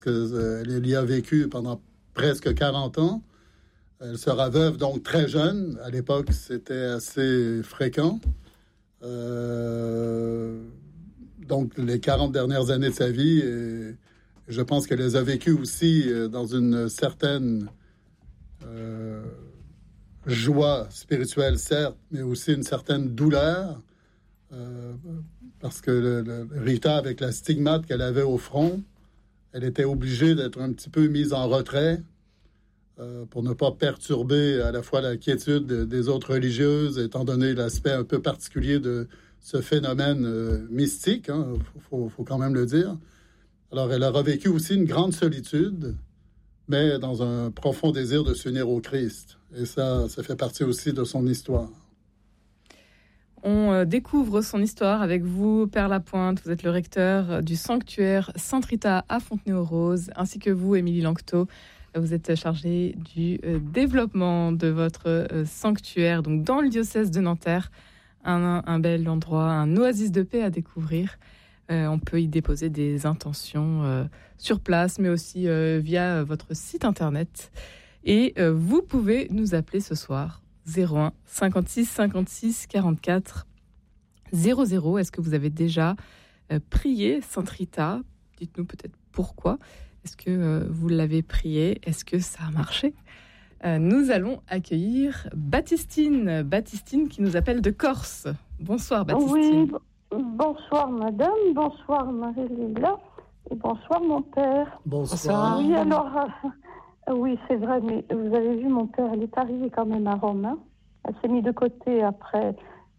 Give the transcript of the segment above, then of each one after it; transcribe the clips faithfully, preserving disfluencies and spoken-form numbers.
Elle y a vécu pendant presque quarante ans. Elle sera veuve, donc très jeune. À l'époque, c'était assez fréquent. Euh, donc, les quarante dernières années de sa vie, et je pense qu'elle les a vécues aussi dans une certaine euh, joie spirituelle, certes, mais aussi une certaine douleur. Euh, parce que le, le, Rita, avec la stigmate qu'elle avait au front, elle était obligée d'être un petit peu mise en retrait euh, pour ne pas perturber à la fois la quiétude des autres religieuses, étant donné l'aspect un peu particulier de ce phénomène euh, mystique, il hein, faut, faut quand même le dire. Alors, elle a revécu aussi une grande solitude, mais dans un profond désir de s'unir au Christ. Et ça, ça fait partie aussi de son histoire. On découvre son histoire avec vous, Père Lapointe. Vous êtes le recteur du sanctuaire Sainte Rita à Fontenay-aux-Roses, ainsi que vous, Émilie Lanctot. Vous êtes chargée du développement de votre sanctuaire, donc dans le diocèse de Nanterre. Un, un bel endroit, un oasis de paix à découvrir. Euh, on peut y déposer des intentions euh, sur place, mais aussi euh, via votre site internet. Et euh, vous pouvez nous appeler ce soir zéro un cinquante-six cinquante-six quarante-quatre zéro zéro. Est-ce que vous avez déjà euh, prié Sainte Rita ? Dites-nous peut-être pourquoi. Est-ce que euh, vous l'avez prié ? Est-ce que ça a marché ? euh, Nous allons accueillir Baptistine. Baptistine qui nous appelle de Corse. Bonsoir Baptistine. Oui, bonsoir madame, bonsoir Marie-Lila et bonsoir mon père. Bonsoir. Oui, alors... Euh, Oui, c'est vrai, mais vous avez vu, mon père, elle est arrivée quand même à Rome. Hein. Elle s'est mise de côté après.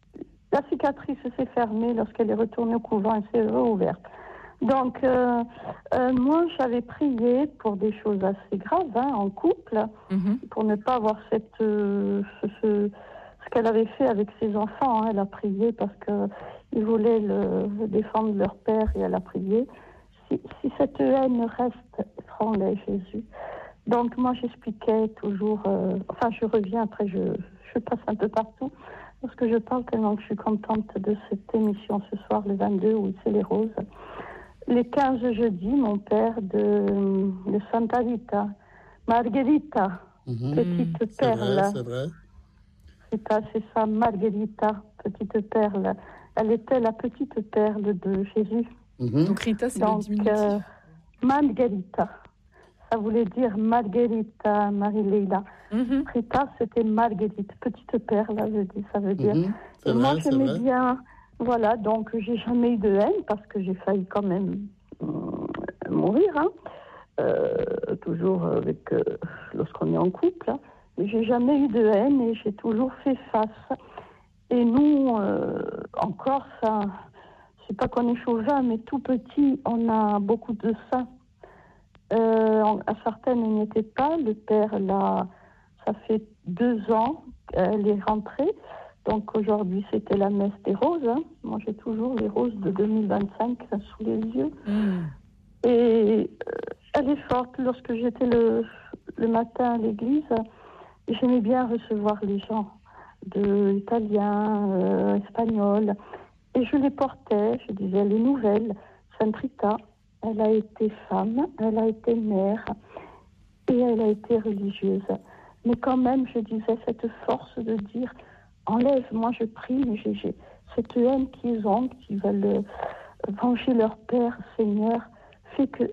La cicatrice s'est fermée lorsqu'elle est retournée au couvent et s'est réouverte. Donc, euh, euh, moi, j'avais prié pour des choses assez graves, hein, en couple, mm-hmm. pour ne pas avoir cette, euh, ce, ce, ce qu'elle avait fait avec ses enfants. Hein. Elle a prié parce qu'ils voulaient le, défendre leur père et elle a prié. Si, si cette haine reste, prends-les, Jésus. Donc, moi, j'expliquais toujours... Euh, enfin, je reviens, après, je, je passe un peu partout, parce que je parle tellement que je suis contente de cette émission ce soir, le vingt-deux, où c'est les roses. Les quinze jeudi, mon père de, de Santa Rita, Margherita, mmh, petite perle. C'est vrai, c'est vrai. C'est, ça, c'est ça, Margherita, petite perle. Elle était la petite perle de Jésus. Mmh. Donc, Rita, c'est Donc, le diminutif. Euh, Margherita. Ça voulait dire Margherita, Marie-Leila. Mm-hmm. Rita, c'était Marguerite, petite perle, là, je dis, ça veut dire. Mm-hmm. C'est moi, vrai, j'aimais c'est vrai. bien, voilà, donc j'ai jamais eu de haine, parce que j'ai failli quand même euh, mourir, hein. euh, toujours avec, euh, lorsqu'on est en couple, hein. Mais j'ai jamais eu de haine et j'ai toujours fait face. Et nous, euh, en Corse, hein, c'est pas qu'on est chauvin, mais tout petit, on a beaucoup de saints. Euh, à certaines, il n'y était pas. Le père, là, ça fait deux ans qu'elle est rentrée. Donc aujourd'hui, c'était la messe des roses. Hein. Moi, j'ai toujours les roses de deux mille vingt-cinq sous les yeux. Mmh. Et euh, elle est forte. Lorsque j'étais le, le matin à l'église, j'aimais bien recevoir les gens de italiens, euh, espagnols. Et je les portais, je disais les nouvelles. Sainte Rita, elle a été femme, elle a été mère et elle a été religieuse. Mais quand même, je disais cette force de dire, enlève, moi je prie, mais j'ai, j'ai cette haine qu'ils ont, qui veulent venger leur père, Seigneur, fait que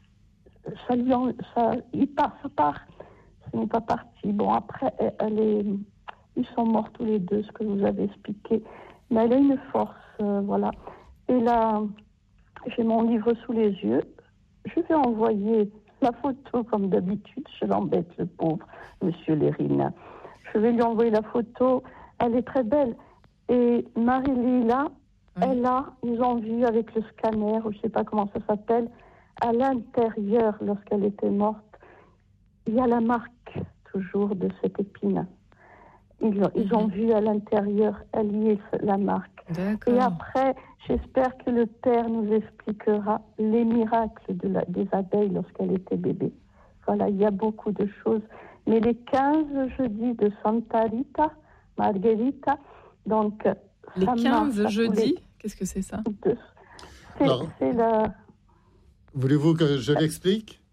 ça lui en, ça, il part, ça part. Ce n'est pas parti. Bon, après, elle, elle est, ils sont morts tous les deux, ce que vous avez expliqué. Mais elle a une force, euh, voilà. Et là, j'ai mon livre sous les yeux. Je vais envoyer la photo comme d'habitude. Je l'embête, le pauvre Monsieur Lérine. Je vais lui envoyer la photo. Elle est très belle. Et Marie-Lila, oui. Elle a, ils ont vu avec le scanner, ou je ne sais pas comment ça s'appelle, à l'intérieur, lorsqu'elle était morte, il y a la marque toujours de cette épine. Ils, ils mm-hmm. ont vu à l'intérieur, elle y est la marque. D'accord. Et après, j'espère que le Père nous expliquera les miracles de la, des abeilles lorsqu'elle était bébé. Voilà, il y a beaucoup de choses. Mais les quinze jeudis de Santa Rita, Margherita, donc... Les quinze jeudis, qu'est-ce que c'est ça? de, c'est, Alors, c'est la... Voulez-vous que je l'explique?